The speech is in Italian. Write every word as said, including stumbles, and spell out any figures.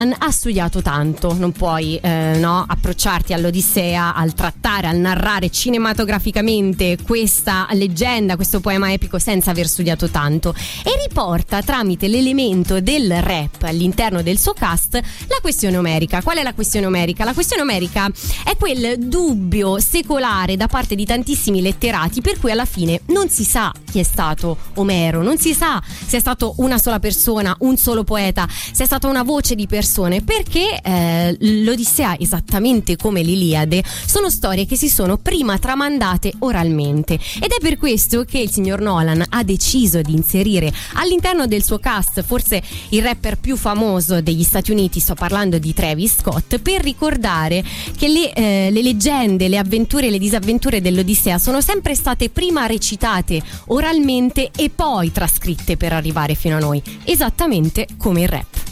ha studiato tanto, non puoi eh, no, approcciarti all'Odissea, al trattare, al narrare cinematograficamente questa leggenda, questo poema epico senza aver studiato tanto, e riporta tramite l'elemento del rap all'interno del suo cast la questione omerica. Qual è la questione omerica? La questione omerica è quel dubbio secolare da parte di tantissimi letterati per cui alla fine non si sa chi è stato Omero, non si sa se è stato una sola persona, un solo poeta, se è stata una voce di persone, perché eh, l'Odissea, esattamente come l'Iliade, sono storie che si sono prima tramandate oralmente, ed è per questo che il signor Nolan ha deciso di inserire all'interno del suo cast forse il rapper più famoso degli Stati Uniti, sto parlando di Travis Scott, per ricordare che le, eh, le leggende, le avventure e le disavventure dell'Odissea sono sempre state prima recitate oralmente e poi trascritte per arrivare fino a noi, esattamente come il rap.